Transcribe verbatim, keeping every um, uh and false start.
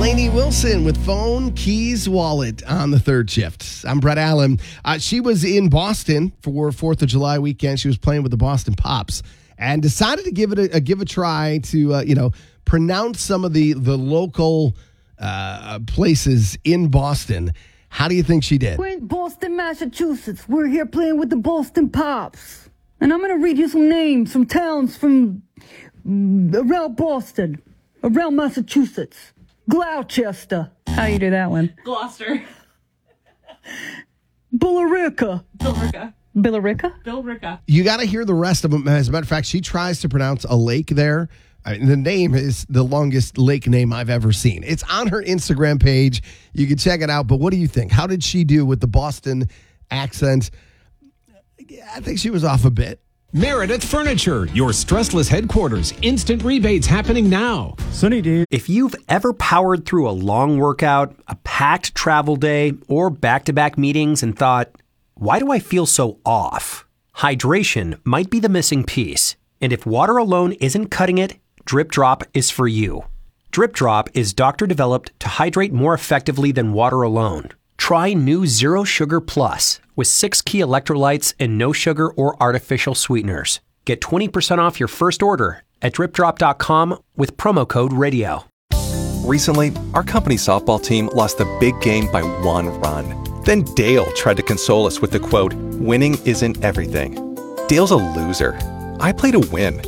Lainey Wilson with Phone, Keys, Wallet on the third shift. I'm Brett Allen. Uh, she was in Boston for fourth of July weekend. She was playing with the Boston Pops and decided to give it a, a give a try to, uh, you know, pronounce some of the, the local uh, places in Boston. How do you think she did? We're in Boston, Massachusetts. We're here playing with the Boston Pops. And I'm going to read you some names, some towns from around Boston, around Massachusetts. Gloucester. How you do that one? Gloucester. Billerica. Billerica. Billerica? Billerica. You got to hear the rest of them. As a matter of fact, she tries to pronounce a lake there. I mean, the name is the longest lake name I've ever seen. It's on her Instagram page. You can check it out. But what do you think? How did she do with the Boston accent? Yeah, I think she was off a bit. Meredith Furniture, your stressless headquarters. Instant rebates happening now. Sunny day. If you've ever powered through a long workout, a packed travel day, or back-to-back meetings and thought, why do I feel so off? Hydration might be the missing piece. And if water alone isn't cutting it, Drip Drop is for you. Drip Drop is doctor-developed to hydrate more effectively than water alone. Try new Zero Sugar Plus with six key electrolytes and no sugar or artificial sweeteners. Get twenty percent off your first order at drip drop dot com with promo code radio. Recently, our company softball team lost the big game by one run. Then Dale tried to console us with the quote, "Winning isn't everything." Dale's a loser. I play to win.